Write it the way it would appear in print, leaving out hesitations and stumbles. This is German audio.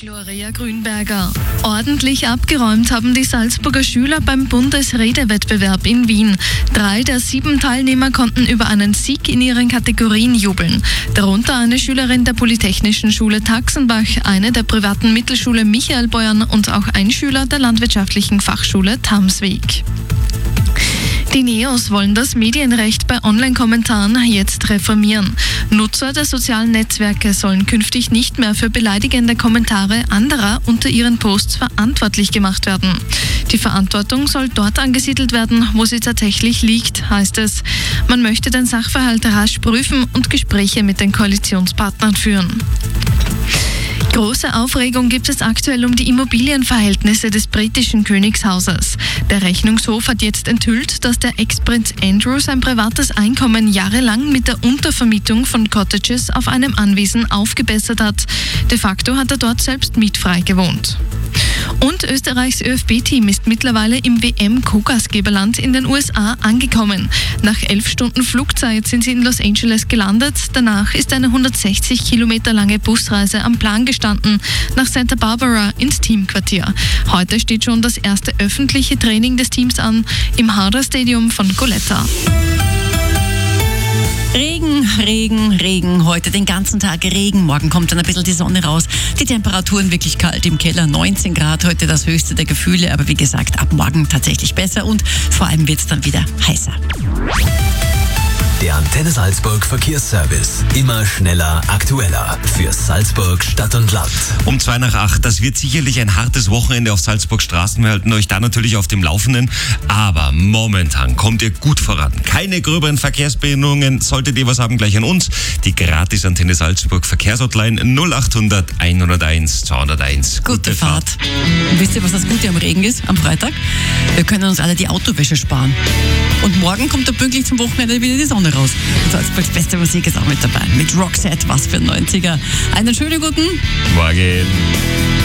Gloria Grünberger. Ordentlich abgeräumt haben die Salzburger Schüler beim Bundesredewettbewerb in Wien. 3 der 7 Teilnehmer konnten über einen Sieg in ihren Kategorien jubeln. Darunter eine Schülerin der Polytechnischen Schule Taxenbach, eine der privaten Mittelschule Michael Beuern und auch ein Schüler der Landwirtschaftlichen Fachschule Tamsweg. Die Neos wollen das Medienrecht bei Online-Kommentaren jetzt reformieren. Nutzer der sozialen Netzwerke sollen künftig nicht mehr für beleidigende Kommentare anderer unter ihren Posts verantwortlich gemacht werden. Die Verantwortung soll dort angesiedelt werden, wo sie tatsächlich liegt, heißt es. Man möchte den Sachverhalt rasch prüfen und Gespräche mit den Koalitionspartnern führen. Große Aufregung gibt es aktuell um die Immobilienverhältnisse des britischen Königshauses. Der Rechnungshof hat jetzt enthüllt, dass der Ex-Prinz Andrew sein privates Einkommen jahrelang mit der Untervermietung von Cottages auf einem Anwesen aufgebessert hat. De facto hat er dort selbst mietfrei gewohnt. Und Österreichs ÖFB-Team ist mittlerweile im WM-Co-Gastgeberland in den USA angekommen. Nach 11 Stunden Flugzeit sind sie in Los Angeles gelandet. Danach ist eine 160 Kilometer lange Busreise am Plan gestanden, nach Santa Barbara ins Teamquartier. Heute steht schon das erste öffentliche Training des Teams an, im Harder Stadium von Goleta. Regen, Regen, Regen. Heute den ganzen Tag Regen. Morgen kommt dann ein bisschen die Sonne raus. Die Temperaturen wirklich kalt im Keller. 19 Grad, heute das höchste der Gefühle. Aber wie gesagt, ab morgen tatsächlich besser und vor allem wird es dann wieder heißer. Der Antenne Salzburg Verkehrsservice. Immer schneller, aktueller. Für Salzburg Stadt und Land. Um 7:55. Das wird sicherlich ein hartes Wochenende auf Salzburg Straßen. Wir halten euch da natürlich auf dem Laufenden. Aber momentan kommt ihr gut voran. Keine gröberen Verkehrsbehinderungen. Solltet ihr was haben, gleich an uns. Die gratis Antenne Salzburg Verkehrshotline 0800 101 201. Gute Fahrt. Und wisst ihr, was das Gute am Regen ist? Am Freitag? Wir können uns alle die Autowäsche sparen. Und morgen kommt da pünktlich zum Wochenende wieder die Sonne raus. Und Salzburgs beste Musik ist auch mit dabei. Mit Roxette, was für ein 90er. Einen schönen guten Morgen.